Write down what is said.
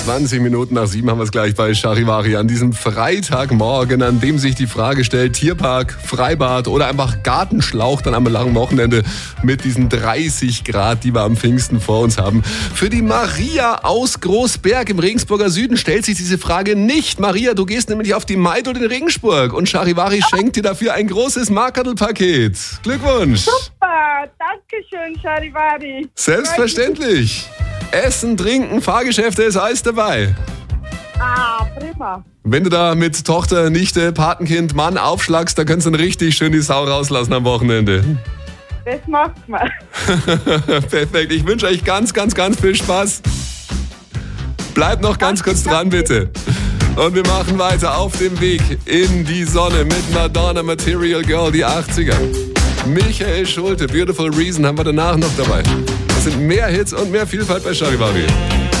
20 Minuten nach 7 haben wir es gleich bei Charivari an diesem Freitagmorgen, an dem sich die Frage stellt, Tierpark, Freibad oder einfach Gartenschlauch dann am langen Wochenende mit diesen 30 Grad, die wir am Pfingsten vor uns haben. Für die Maria aus Großberg im Regensburger Süden stellt sich diese Frage nicht. Maria, du gehst nämlich auf die Maidl in Regensburg und Charivari schenkt dir dafür ein großes Markadl-Paket. Glückwunsch! Super, danke schön, Charivari. Selbstverständlich. Essen, Trinken, Fahrgeschäfte, ist alles dabei. Ah, prima. Wenn du da mit Tochter, Nichte, Patenkind, Mann aufschlagst, da kannst du dann richtig schön die Sau rauslassen am Wochenende. Das macht man. Perfekt, ich wünsche euch ganz, ganz, ganz viel Spaß. Bleibt noch ganz kurz dran, bitte. Und wir machen weiter auf dem Weg in die Sonne mit Madonna, Material Girl, die 80er. Michael Schulte, Beautiful Reason haben wir danach noch dabei. Das sind mehr Hits und mehr Vielfalt bei Charivari.